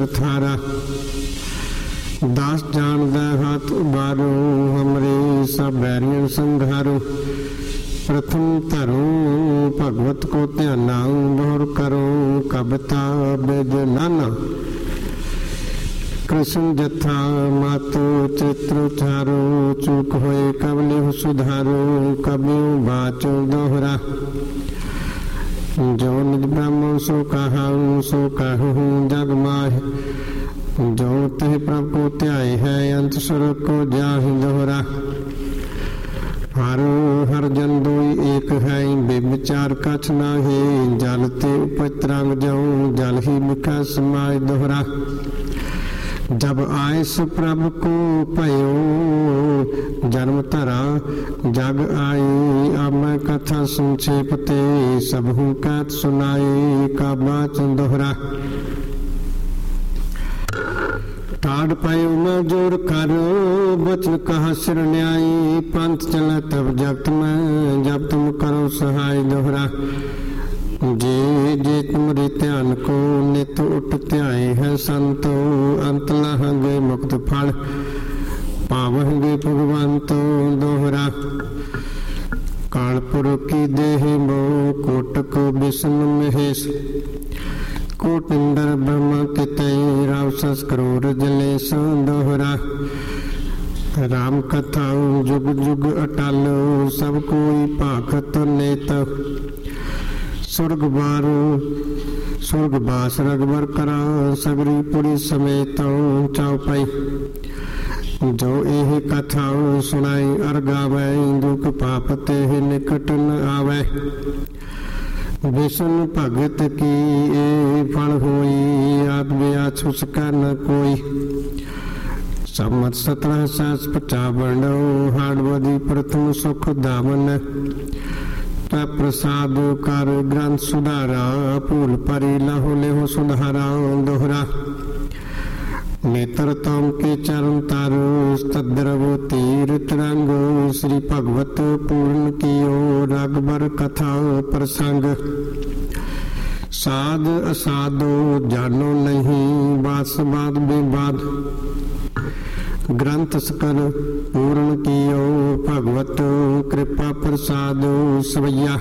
थारा दास जानदा हाथ उबारो, हमरे सब बैरियन संघारो। प्रथम धरो भगवत को ध्याना, बहुर करो कविता बिद नाना। कृष्ण जथा मातो चित्र चारो, चूक होए कबले सुधारो, कबियो बाचो दोहरा। जो निज ब्रह्म सो कहाऊं, सो कहूँ जग माह। जो तह प्रभु को त्याय है, अंत सुर को जाहि दोहरा। हर हर जन दोई एक है, बेविचार कछ नाहि। जल ते उपत्रंग जाऊं, जल ही बिका समाय दोहरा। जब आए सो प्रभु को पयो, जन्म धरा जग आई। अब मैं कथा संक्षेप ते, सबहु कहत सुनाई का बाचन दोहरा। ठाड़ पायो मैं जोड़ करो, बचन कहा सिर न्यायी। पंथ चला तब जगत में, जब तुम करो सहाय दोहरा। जे जे तुमरे ध्यान को, नित उठ ध्याय है संतो। अंत लहंगे मुक्त फल, पावहंगे भगवंतो दोहरा। कालपुर की देह मोह, कोटक विष्णु महेश। कोटिंदर ब्रह्म कितई, राव सस करोड़ जलेश दोहरा। राम कथा जुग जुग अटल, सब कोई भाखत नेत। स्वर्ग बारो स्वर्ग बास रघुबर करा, सगरी पुरी समेत चौपाई। जो एह कथा सुनाई अर गावै, दुख पाप तेह निकट न आवै। विष्णु भगत की ए फल होई, आत्मया छुसका न कोई। सम्मत 1755 हाड़वदी प्रथम सुख दामन। प्रसाद कर ग्रंथ सुधारा, भूल परी लहो लेहो सुधारा दोहरा। नेत्र तम के चरण तारो, तद्रव तीर्थ रंग। श्री भगवत पूर्ण कियो, रघुबर कथा प्रसंग। साध असाधो जानो नहीं, बास बाद विवाद। ग्रंथ सकल पूर्ण कियो, भगवत कृपा प्रसाद सवैया।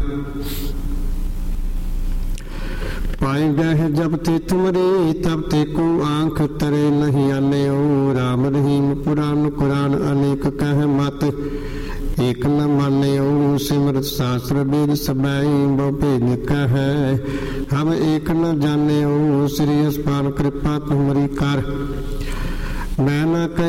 पाए गए जब ते तुमरे, तब ते को आंख तरे नहीं आने। राम रहीम पुराण कुरान, अनेक कह मत एक न माने। सिमरत शास्त्र वेद सबई, बहु भेद कह हम एक न जाने। श्री अस्पान कृपा तुमरी कर, मैं न